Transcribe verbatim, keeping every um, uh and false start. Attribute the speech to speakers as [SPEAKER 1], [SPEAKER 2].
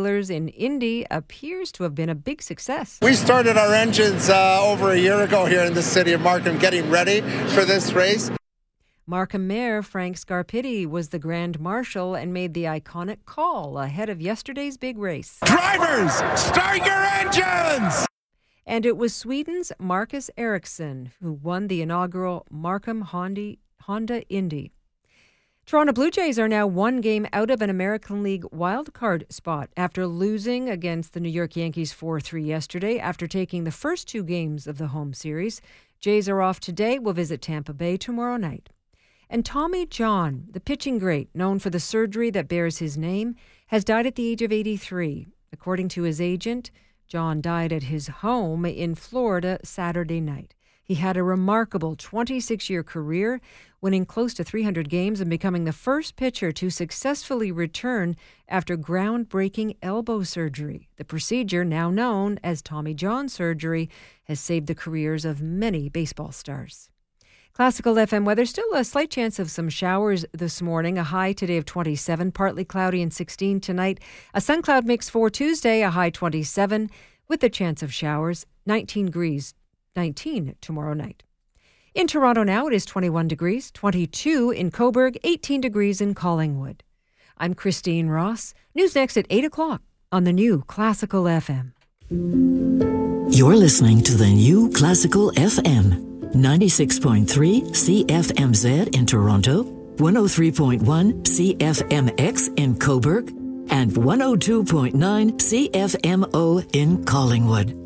[SPEAKER 1] dealers in Indy appears to have been a big success.
[SPEAKER 2] We started our engines uh, over a year ago here in the city of Markham, getting ready for this race.
[SPEAKER 1] Markham Mayor Frank Scarpitti was the Grand Marshal and made the iconic call ahead of yesterday's big race.
[SPEAKER 3] Drivers, start your engines!
[SPEAKER 1] And it was Sweden's Marcus Ericsson who won the inaugural Markham Honda, Honda Indy. Toronto Blue Jays are now one game out of an American League wildcard spot after losing against the New York Yankees four three yesterday after taking the first two games of the home series. Jays are off today. Will visit Tampa Bay tomorrow night. And Tommy John, the pitching great known for the surgery that bears his name, has died at the age of eighty-three. According to his agent, John died at his home in Florida Saturday night. He had a remarkable twenty-six-year career, winning close to three hundred games and becoming the first pitcher to successfully return after groundbreaking elbow surgery. The procedure, now known as Tommy John surgery, has saved the careers of many baseball stars. Classical F M weather, still a slight chance of some showers this morning. A high today of twenty-seven, partly cloudy and sixteen tonight. A sun cloud mix for Tuesday, a high twenty-seven with a chance of showers, nineteen degrees, nineteen tomorrow night. In Toronto now, it is twenty-one degrees, twenty-two in Cobourg, eighteen degrees in Collingwood. I'm Christine Ross. News next at eight o'clock on the new Classical F M.
[SPEAKER 4] You're listening to the new Classical F M. ninety-six point three C F M Z in Toronto, one oh three point one C F M X in Cobourg, and one oh two point nine C F M O in Collingwood.